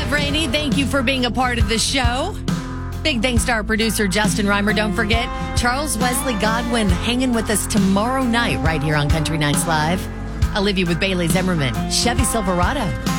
Rainey, thank you for being a part of the show. Big thanks to our producer, Justin Reimer. Don't forget, Charles Wesley Godwin hanging with us tomorrow night right here on Country Nights Live. Olivia with Bailey Zimmerman, Chevy Silverado.